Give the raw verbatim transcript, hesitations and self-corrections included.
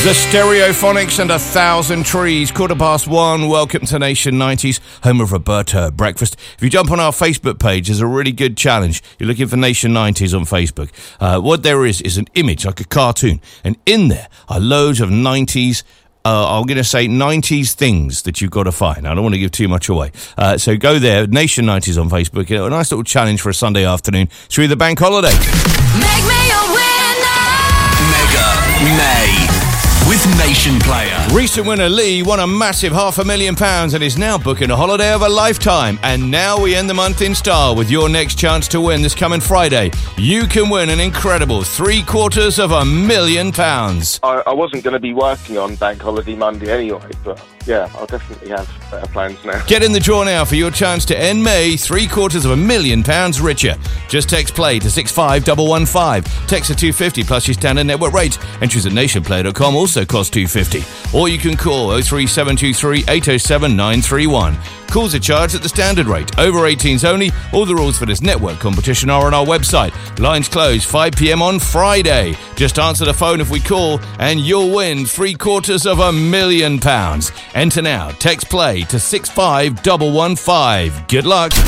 The Stereophonics and A Thousand Trees, quarter past one. Welcome to Nation nineties, home of Roberto Breakfast. If you jump on our Facebook page, there's a really good challenge. You're looking for Nation nineties on Facebook. Uh, what there is is an image, like a cartoon, and in there are loads of nineties Uh, I'm going to say nineties things that you've got to find. I don't want to give too much away. Uh, so go there, Nation nineties on Facebook. A nice little challenge for a Sunday afternoon through the bank holiday. Make me a winner! Mega May with Nation Player. Recent winner Lee won a massive half a million pounds and is now booking a holiday of a lifetime. And now we end the month in style with your next chance to win this coming Friday. You can win an incredible three quarters of a million pounds. I, I wasn't going to be working on Bank Holiday Monday anyway, but yeah, I'll definitely have better plans now. Get in the draw now for your chance to end May three quarters of a million pounds richer. Just text play to six five one one five. Text to two fifty plus your standard network rate. Entries at nationplayer dot com also cost two fifty. Or you can call oh three seven two three eight oh seven nine three one. Calls are charged at the standard rate. Over eighteens only. All the rules for this network competition are on our website. Lines close five p.m. on Friday. Just answer the phone if we call and you'll win three quarters of a million pounds. Enter now. Text play to six five one one five. Good luck.